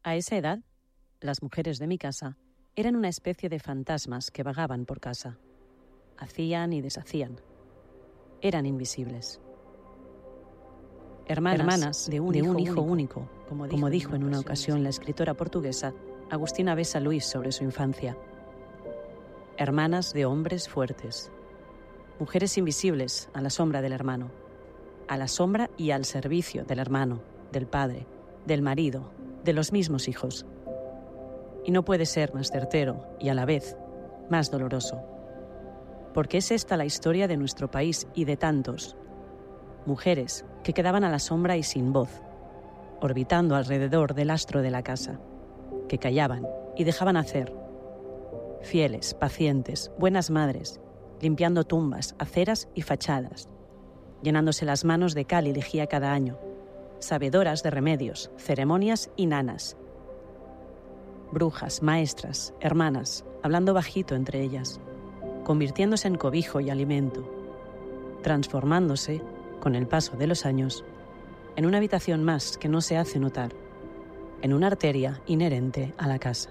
A esa edad, las mujeres de mi casa eran una especie de fantasmas que vagaban por casa. Hacían y deshacían. Eran invisibles. Hermanas de un hijo único, como dijo en una ocasión la escritora portuguesa Agustina Bessa Luís sobre su infancia. Hermanas de hombres fuertes. Mujeres invisibles a la sombra del hermano. A la sombra y al servicio del hermano, del padre, del marido, de los mismos hijos. Y no puede ser más certero y a la vez más doloroso. Porque es esta la historia de nuestro país y de tantos. Mujeres que quedaban a la sombra y sin voz, orbitando alrededor del astro de la casa, que callaban y dejaban hacer. Fieles, pacientes, buenas madres, limpiando tumbas, aceras y fachadas, llenándose las manos de cal y lejía cada año, sabedoras de remedios, ceremonias y nanas. Brujas, maestras, hermanas, hablando bajito entre ellas, convirtiéndose en cobijo y alimento, transformándose, con el paso de los años, en una habitación más que no se hace notar, en una arteria inherente a la casa.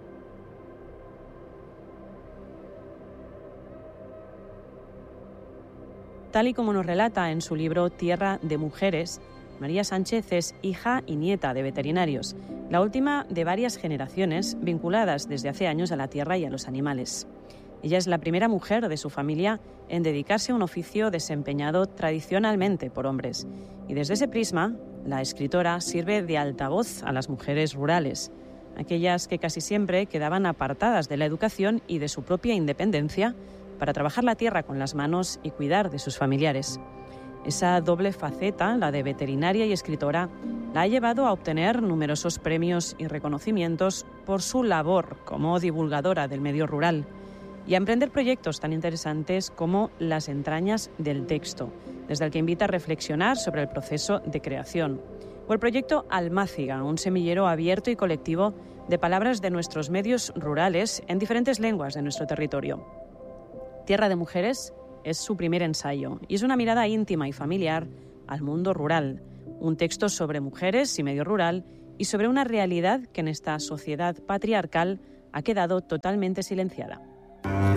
Tal y como nos relata en su libro Tierra de Mujeres, María Sánchez es hija y nieta de veterinarios, la última de varias generaciones vinculadas desde hace años a la tierra y a los animales. Ella es la primera mujer de su familia en dedicarse a un oficio desempeñado tradicionalmente por hombres. Y desde ese prisma, la escritora sirve de altavoz a las mujeres rurales, aquellas que casi siempre quedaban apartadas de la educación y de su propia independencia para trabajar la tierra con las manos y cuidar de sus familiares. Esa doble faceta, la de veterinaria y escritora, la ha llevado a obtener numerosos premios y reconocimientos por su labor como divulgadora del medio rural y a emprender proyectos tan interesantes como Las entrañas del texto, desde el que invita a reflexionar sobre el proceso de creación, o el proyecto Almáciga, un semillero abierto y colectivo de palabras de nuestros medios rurales en diferentes lenguas de nuestro territorio. Tierra de Mujeres es su primer ensayo y es una mirada íntima y familiar al mundo rural, un texto sobre mujeres y medio rural y sobre una realidad que en esta sociedad patriarcal ha quedado totalmente silenciada.